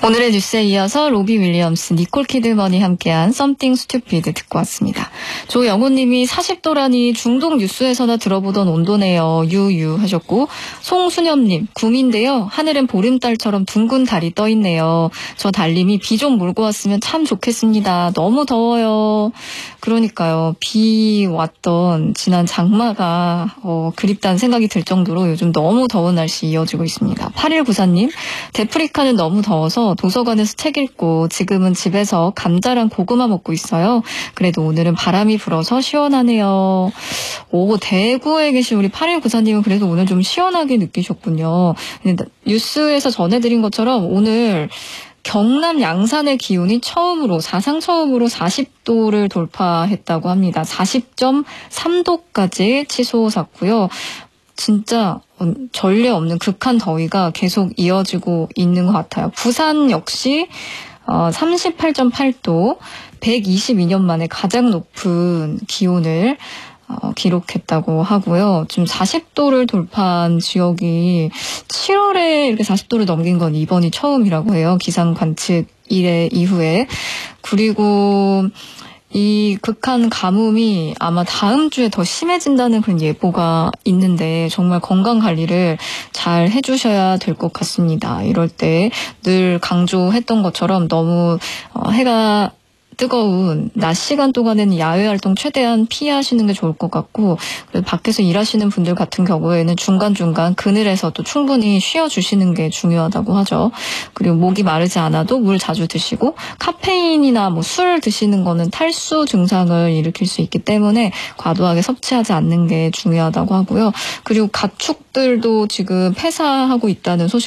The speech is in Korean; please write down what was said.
오늘의 뉴스에 이어서 로비 윌리엄스, 니콜 키드먼이 함께한 Something Stupid 듣고 왔습니다. 조영호님이 40도라니 중동 뉴스에서나 들어보던 온도네요. 유유 하셨고, 송수념님, 구미인데요. 하늘엔 보름달처럼 둥근 달이 떠있네요. 저 달님이 비 좀 몰고 왔으면 참 좋겠습니다. 너무 더워요. 그러니까요. 비 왔던 지난 장마가 그립다는 생각이 들 정도로 요즘 너무 더운 날씨 이어지고 있습니다. 8194님, 데프리카는 너무 더워서 도서관에서 책 읽고 지금은 집에서 감자랑 고구마 먹고 있어요. 그래도 오늘은 바람이 불어서 시원하네요. 오, 대구에 계신 우리 8194님은 그래도 오늘 좀 시원하게 느끼셨군요. 뉴스에서 전해드린 것처럼 오늘 경남 양산의 기온이 사상 처음으로 40도를 돌파했다고 합니다. 40.3도까지 치솟았고요. 진짜 전례 없는 극한 더위가 계속 이어지고 있는 것 같아요. 부산 역시 38.8도, 122년 만에 가장 높은 기온을 기록했다고 하고요. 지금 40도를 돌파한 지역이 7월에 이렇게 40도를 넘긴 건 이번이 처음이라고 해요. 기상 관측 이후에. 그리고 이 극한 가뭄이 아마 다음 주에 더 심해진다는 그런 예보가 있는데 정말 건강 관리를 잘 해주셔야 될 것 같습니다. 이럴 때 늘 강조했던 것처럼 너무 해가 뜨거운 낮 시간 동안에는 야외 활동 최대한 피하시는 게 좋을 것 같고, 그리고 밖에서 일하시는 분들 같은 경우에는 중간중간 그늘에서도 충분히 쉬어주시는 게 중요하다고 하죠. 그리고 목이 마르지 않아도 물 자주 드시고, 카페인이나 술 드시는 거는 탈수 증상을 일으킬 수 있기 때문에 과도하게 섭취하지 않는 게 중요하다고 하고요. 그리고 가축들도 지금 폐사하고 있다는 소식